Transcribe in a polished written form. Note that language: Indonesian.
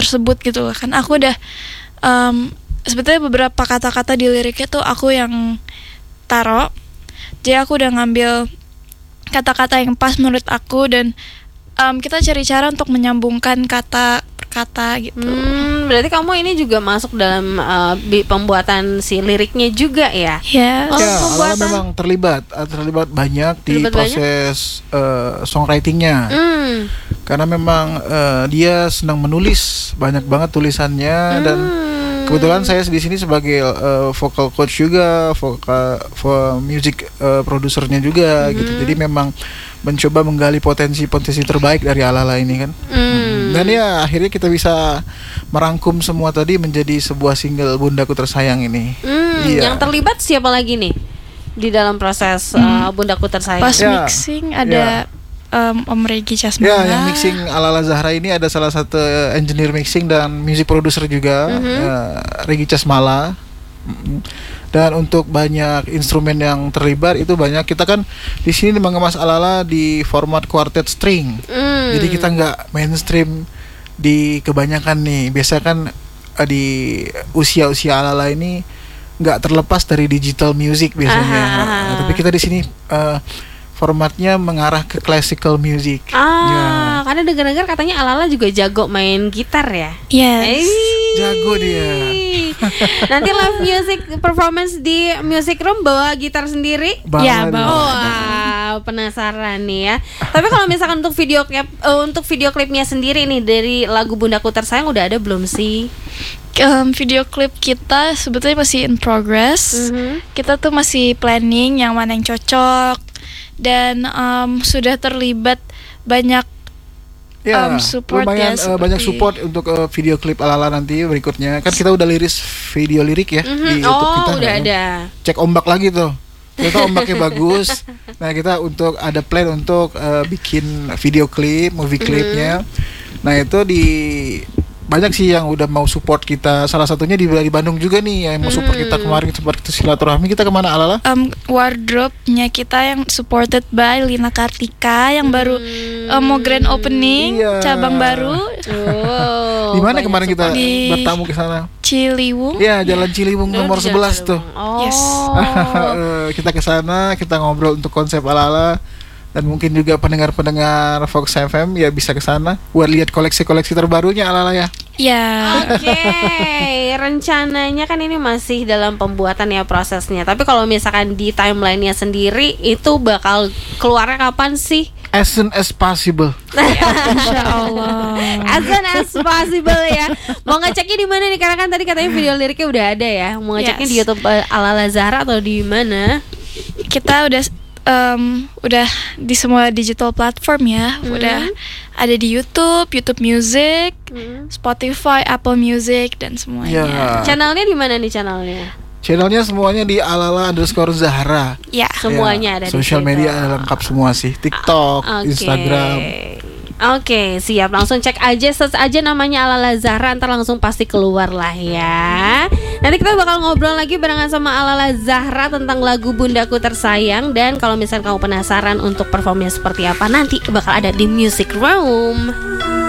tersebut gitu kan. Aku udah sebetulnya beberapa kata-kata di liriknya tuh aku yang taruh. Jadi aku udah ngambil kata-kata yang pas menurut aku, dan kita cari cara untuk menyambungkan kata per kata gitu. Berarti kamu ini juga masuk dalam pembuatan si liriknya juga ya? Yes. Oh, Ya, Alala pembuatan. memang terlibat banyak di Terlibat proses songwritingnya. Karena memang dia senang menulis, banyak banget tulisannya, dan kebetulan saya di sini sebagai vocal coach juga, music produsernya juga gitu. Jadi memang mencoba menggali potensi-potensi terbaik dari Alala ini kan. Dan ya akhirnya kita bisa merangkum semua tadi menjadi sebuah single Bundaku Tersayang ini. Iya. Yang terlibat siapa lagi nih di dalam proses Bundaku Tersayang? Pas Ya. mixing ada Om Regi Casmala. Ya, yang mixing Alala Zahra ini ada salah satu engineer mixing dan music producer juga, Regi Casmala. Dan untuk banyak instrumen yang terlibat itu banyak. Kita kan di sini mengemas Alala di format quartet string. Jadi kita nggak mainstream di kebanyakan nih. Biasa kan di usia-usia Alala ini nggak terlepas dari digital music biasanya. Tapi kita di sini formatnya mengarah ke classical music. Karena dengar-dengar katanya Alala juga jago main gitar ya? Yes. Jago dia. Nanti live music performance di music room bawa gitar sendiri? Ya, bawa. Wow, penasaran nih ya. Tapi kalau misalkan untuk video klipnya sendiri nih dari lagu Bundaku Tersayang udah ada belum sih? Video klip kita sebetulnya masih in progress. Kita tuh masih planning yang mana yang cocok, dan sudah terlibat banyak support lumayan ya, banyak support untuk video klip Alala nanti berikutnya. Kan kita udah liris video lirik ya di YouTube kita. Udah kan. ada. Cek ombak lagi tuh. Kita ombaknya bagus. Nah, kita untuk ada plan untuk bikin video klip, movie klipnya. Nah, itu banyak sih yang udah mau support kita. Salah satunya di Bandung juga nih yang mau support kita kemarin, support kita silaturahmi. Kita kemana Alala? Wardrobe-nya kita yang supported by Lina Kartika yang baru mau grand opening cabang baru Di mana kemarin kita di bertamu ke sana? Ciliwung. Ya, Jalan Ciliwung nomor 11 tuh. Yes. Kita ke sana, kita ngobrol untuk konsep Alala. Dan mungkin juga pendengar-pendengar Fox FM ya bisa ke sana buat lihat koleksi-koleksi terbarunya Alala ya. Ya. Oke, rencananya kan ini masih dalam pembuatan ya prosesnya. Tapi kalau misalkan di timelinenya sendiri itu bakal keluarnya kapan sih? As soon as possible. Insya Allah. As soon as possible ya. Mau ngeceknya di mana nih? Karena kan tadi katanya video liriknya udah ada ya. Mau ngeceknya di YouTube Alala Zahra atau di mana? Kita udah di semua digital platform ya. Udah ada di YouTube Music, Spotify, Apple Music, dan semuanya. Ya. Channelnya di mana nih channelnya? Channelnya semuanya di Alala_Zahra. Ya. Semuanya ada di Social situ. media lengkap semua sih. TikTok, Oke. Instagram. Oke, siap. Langsung cek aja, search aja namanya Alala Zahra, ntar langsung pasti keluar lah ya. Nanti kita bakal ngobrol lagi barengan sama Alala Zahra tentang lagu Bundaku Tersayang. Dan kalau misalnya kamu penasaran untuk performnya seperti apa, nanti bakal ada di Music Room.